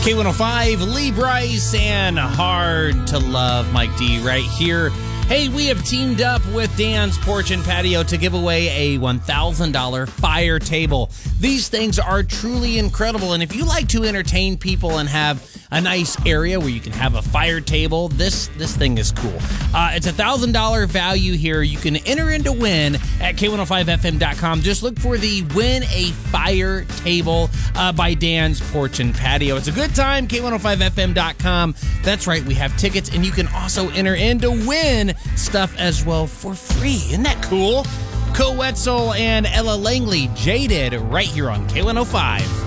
K105, Lee Bryce, and Hard to Love, Mike D right here. Hey, we have teamed up with Dan's Porch and Patio to give away a $1,000 fire table. These things are truly incredible, and if you like to entertain people and have a nice area where you can have a fire table, this thing is cool. It's $1,000 value here. You can enter in to win at K105FM.com. Just look for the Win a Fire Table by Dan's Porch and Patio. It's a good time, K105FM.com. That's right, we have tickets, and you can also enter in to win stuff as well for free. Isn't that cool? Co Wetzel and Ella Langley, Jaded, right here on K105.